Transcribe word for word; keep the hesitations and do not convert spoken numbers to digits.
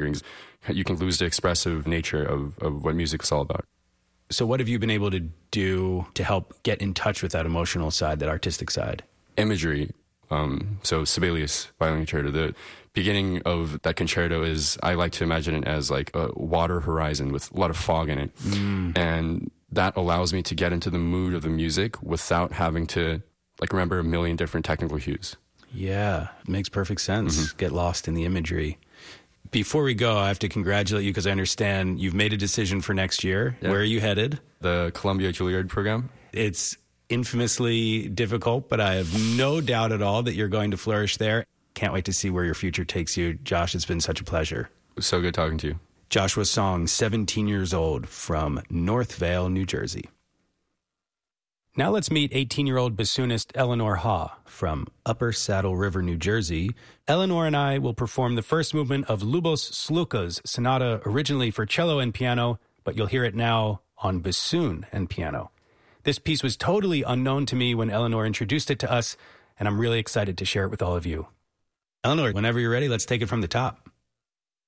fingerings, you can lose the expressive nature of, of what music is all about. So what have you been able to do to help get in touch with that emotional side, that artistic side? Imagery. Um, so Sibelius Violin Concerto, the beginning of that concerto is, I like to imagine it as like a water horizon with a lot of fog in it. Mm. And that allows me to get into the mood of the music without having to like remember a million different technical cues. Yeah, it makes perfect sense. Mm-hmm. Get lost in the imagery. Before we go, I have to congratulate you because I understand you've made a decision for next year. Yeah. Where are you headed? The Columbia Juilliard program. It's infamously difficult, but I have no doubt at all that you're going to flourish there. Can't wait to see where your future takes you. Josh, it's been such a pleasure. It was so good talking to you. Joshua Song, seventeen years old, from Northvale, New Jersey. Now let's meet eighteen-year-old bassoonist Eleanor Ha from Upper Saddle River, New Jersey. Eleanor and I will perform the first movement of Lubos Sluka's sonata, originally for cello and piano, but you'll hear it now on bassoon and piano. This piece was totally unknown to me when Eleanor introduced it to us, and I'm really excited to share it with all of you. Eleanor, whenever you're ready, let's take it from the top.